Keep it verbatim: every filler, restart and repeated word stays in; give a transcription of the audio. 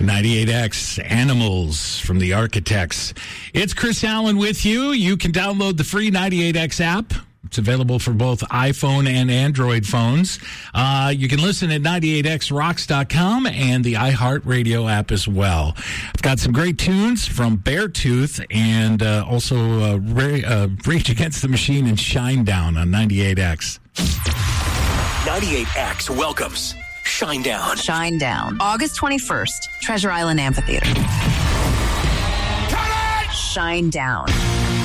ninety-eight X, Animals from the Architects. It's Chris Allen with you. You can download the free ninety-eight X app. It's available for both iPhone and Android phones. Uh, you can listen at ninety-eight X rocks dot com and the iHeartRadio app as well. I've got some great tunes from Beartooth and uh, also uh, Ray, uh, Rage Against the Machine and Shinedown on ninety-eight X. ninety-eight X welcomes Shinedown. Shinedown. August twenty-first, Treasure Island Amphitheater. Shinedown.